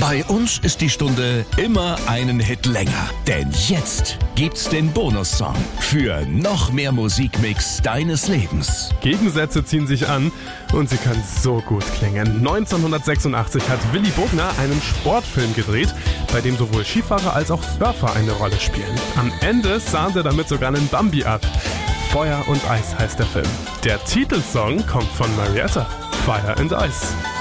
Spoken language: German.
Bei uns ist die Stunde immer einen Hit länger. Denn jetzt gibt's den Bonussong für noch mehr Musikmix deines Lebens. Gegensätze ziehen sich an und sie können so gut klingen. 1986 hat Willy Bogner einen Sportfilm gedreht, bei dem sowohl Skifahrer als auch Surfer eine Rolle spielen. Am Ende sahnt er damit sogar einen Bambi ab. Feuer und Eis heißt der Film. Der Titelsong kommt von Marietta, Fire and Ice.